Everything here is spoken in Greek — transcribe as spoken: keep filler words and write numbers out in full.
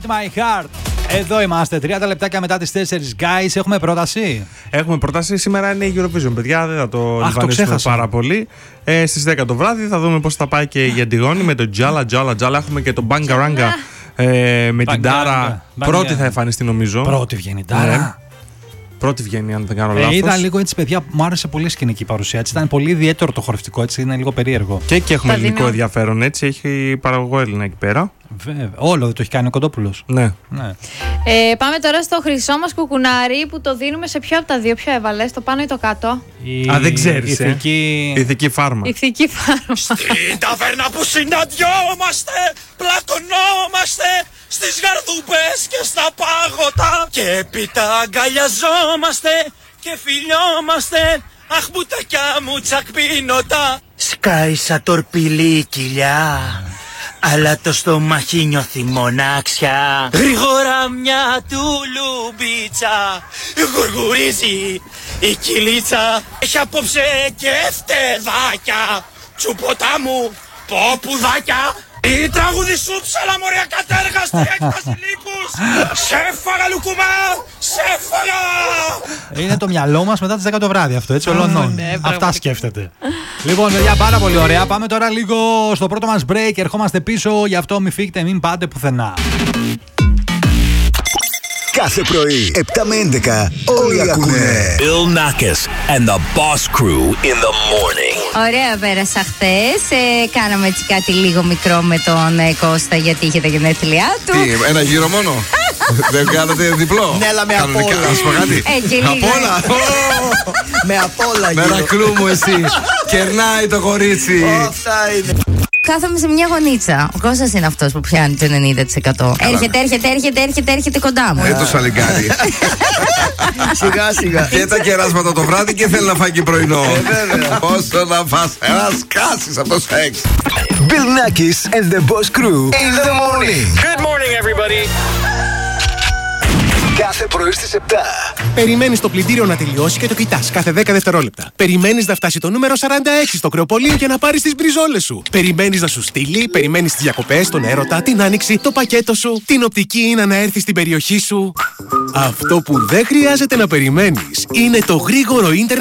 Beat My Heart. Εδώ είμαστε, τριάντα λεπτάκια μετά τις τέσσερις. Guys, έχουμε πρόταση. Έχουμε πρόταση. Σήμερα είναι η Eurovision, παιδιά. Δεν θα το Αχ, λιβανίσουμε το πάρα πολύ. Ε, στις δέκα το βράδυ θα δούμε πώς θα πάει και η Αντιγόνη με το Τζάλα Τζάλα Τζάλα. Έχουμε και το Μπαγκαράγκα ε, με την Τάρα. Πρώτη θα εμφανιστεί, νομίζω. Πρώτη βγαίνει η Τάρα. Πρώτη βγαίνει, αν δεν κάνω λάθος. Ε, είδα λίγο έτσι, παιδιά, μου άρεσε πολύ η σκηνική παρουσία. Έτσι, ήταν πολύ ιδιαίτερο το χορευτικό, έτσι, είναι λίγο περίεργο. Και εκεί έχουμε Θα ελληνικό δίνω. ενδιαφέρον, έτσι. Έχει παραγωγό Έλληνα εκεί πέρα. Βέβαια. Όλο δεν το έχει κάνει ο Κοντόπουλος. Ναι. Ναι. Ε, πάμε τώρα στο χρυσό μας κουκουνάρι που το δίνουμε σε ποιο από τα δύο. Ποιο έβαλες, το πάνω ή το κάτω? Η... Α, δεν ξέρεις, η ε. ηθική... Ηθική φάρμα. Ηθική φάρμα. Στην ταβέρνα που συναντιόμαστε, πλακωνόμαστε στις γαρδούπες και στα πάγωτα. Και έπειτα αγκαλιαζόμαστε και φιλιόμαστε. Αχ, μπουτακιά μου τσακπίνωτα. Σκάει σαν τορπιλή η κοιλιά, αλλά το στομάχι νιώθει μονάξια. Γρήγορα μια τουλουμπίτσα, γουργουρίζει η κυλίτσα. Έχει απόψε και φτεδάκια, τσουποτά μου ποπουδάκια. Η τραγούδι σου ψέλα μωρία κατέργαστη έκταση λίπους. Σε φάγα λουκουμά, σε φάγα. Είναι το μυαλό μας μετά τις δέκα το βράδυ αυτό, έτσι, ολονών. ναι, Αυτά πραγματικά. σκέφτεται. Λοιπόν, παιδιά, πάρα πολύ ωραία. Πάμε τώρα λίγο στο πρώτο μας break. Ερχόμαστε πίσω, γι' αυτό μην φύγετε, μην πάτε πουθενά. Κάθε πρωί, επτά με έντεκα, όλοι ακούνε. Bill Nackis and the Boss Crew in the morning. Ωραία πέρασα χθες. Ε, κάναμε έτσι κάτι λίγο μικρό με τον ε, Κώστα γιατί είχε τα γενέθλιά του. Τι, ένα γύρο μόνο? Δεν κάνατε διπλό? Ναι, αλλά με Κανονικά, απ' όλα. να σου πω κάτι. Ε, και λίγο. Απ' όλα. Με απ' όλα γύρω. Μερακλού μου εσύ. Κερνάει το κορίτσι. Αυτά είναι. Κάθομαι σε μια γωνίτσα. Ο Κώστας είναι αυτός που πιάνει το ενενήντα τοις εκατό. Έρχεται, έρχεται, έρχεται, έρχεται, έρχεται κοντά μου. Δεν το σαλιγκάρι. Σιγά σιγά. Και τα κεράσματα το βράδυ και θέλει να φάει και πρωινό. Πόσο να φας, να σκάσεις από το σεξ. Bill Nackis and the Boss Crew in the morning. Good morning, everybody. Κάθε πρωί στις επτά. Περιμένεις το πλυντήριο να τελειώσει και το κοιτάς κάθε δέκα δευτερόλεπτα. Περιμένεις να φτάσει το νούμερο σαράντα έξι στο κρεοπολείο για να πάρεις τις μπριζόλες σου. Περιμένεις να σου στείλει, περιμένεις τις διακοπές, τον έρωτα, την άνοιξη, το πακέτο σου, την οπτική είναι να έρθει στην περιοχή σου. Αυτό που δεν χρειάζεται να περιμένεις είναι το γρήγορο ίντερνετ